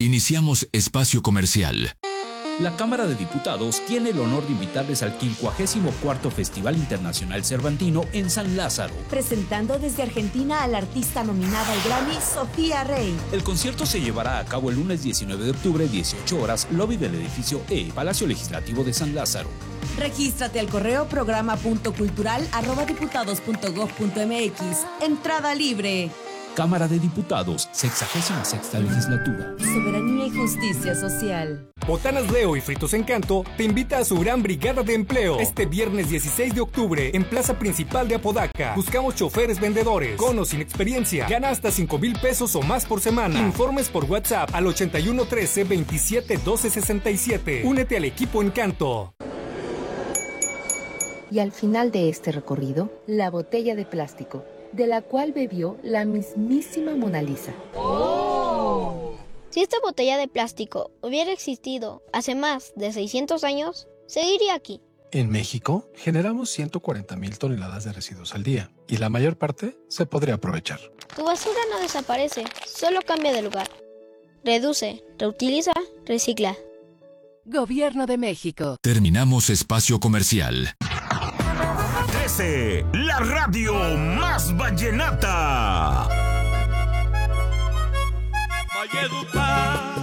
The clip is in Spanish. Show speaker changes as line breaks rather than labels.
Iniciamos espacio comercial.
La Cámara de Diputados tiene el honor de invitarles al 54º Festival Internacional Cervantino en San Lázaro.
Presentando desde Argentina a la artista nominada al Grammy, Sofía Rey.
El concierto se llevará a cabo el lunes 19 de octubre, 18 horas, lobby del edificio E, Palacio Legislativo de San Lázaro.
Regístrate al correo programa.cultural@diputados.gov.mx. Entrada libre.
Cámara de Diputados, 66ª Legislatura.
Soberanía y justicia social.
Botanas Leo y Fritos Encanto te invita a su gran brigada de empleo. Este viernes 16 de octubre en Plaza Principal de Apodaca. Buscamos choferes vendedores, con o sin experiencia. Gana hasta 5,000 pesos o más por semana. Informes por WhatsApp al 81 13 27 12 67. Únete al equipo Encanto.
Y al final de este recorrido, la botella de plástico, de la cual bebió la mismísima Mona Lisa.
¡Oh! Si esta botella de plástico hubiera existido hace más de 600 años, seguiría aquí.
En México, generamos 140,000 toneladas de residuos al día, y la mayor parte se podría aprovechar.
Tu basura no desaparece, solo cambia de lugar. Reduce, reutiliza, recicla.
Gobierno de México.
Terminamos espacio comercial.
13, la radio más vallenata.
Valledupar.